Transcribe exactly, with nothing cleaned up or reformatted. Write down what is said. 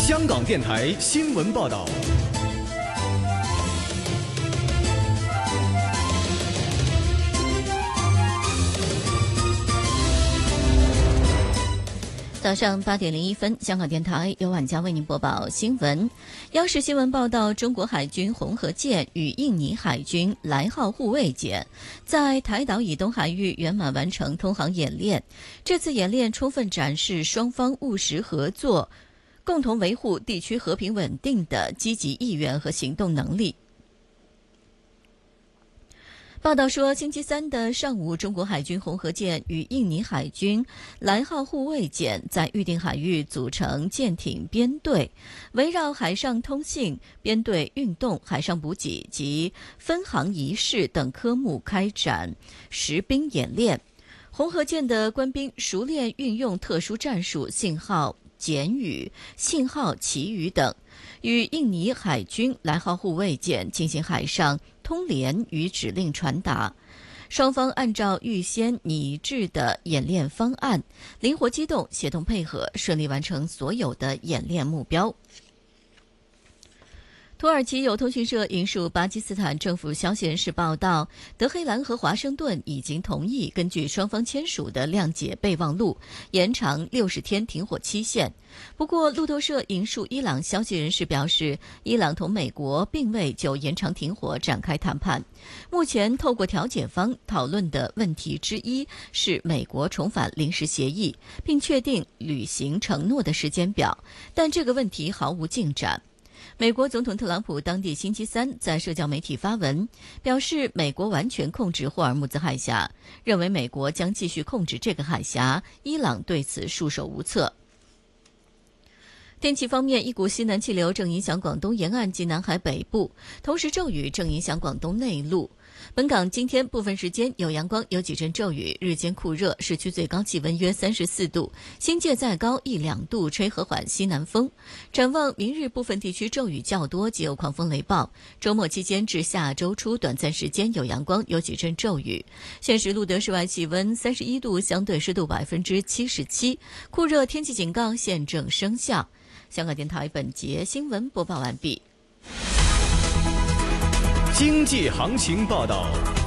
香港电台新闻报道。 早上八点零一分，香港电台由晚佳为您播报新闻。央视新闻报道，中国海军红河舰与印尼海军来号护卫舰在台岛以东海域圆满完成通航演练。这次演练充分展示双方务实合作、共同维护地区和平稳定的积极意愿和行动能力。报道说，星期三的上午，中国海军红河舰与印尼海军来号护卫舰在预定海域组成舰艇编队，围绕海上通信、编队运动、海上补给及分航仪式等科目开展实兵演练。红河舰的官兵熟练运用特殊战术信号简语、信号旗语等，与印尼海军来号护卫舰进行海上通联与指令传达。双方按照预先拟制的演练方案，灵活机动、协同配合，顺利完成所有的演练目标。土耳其有通讯社引述巴基斯坦政府消息人士报道，德黑兰和华盛顿已经同意根据双方签署的谅解备忘录，延长六十天停火期限。不过，路透社引述伊朗消息人士表示，伊朗同美国并未就延长停火展开谈判。目前，透过调解方讨论的问题之一是美国重返临时协议，并确定履行承诺的时间表，但这个问题毫无进展。美国总统特朗普当地星期三在社交媒体发文，表示美国完全控制霍尔木兹海峡，认为美国将继续控制这个海峡，伊朗对此束手无策。天气方面，一股西南气流正影响广东沿岸及南海北部，同时骤雨正影响广东内陆。本港今天部分时间有阳光，有几阵骤雨，日间酷热，市区最高气温约三十四度，新界再高一两度，吹和缓西南风。展望明日部分地区骤雨较多，及有狂风雷暴。周末期间至下周初短暂时间有阳光，有几阵骤雨。现时录得室外气温三十一度，相对湿度百分之七十七，酷热天气警告现正生效。香港电台本节新闻播报完毕。 经济行情报道。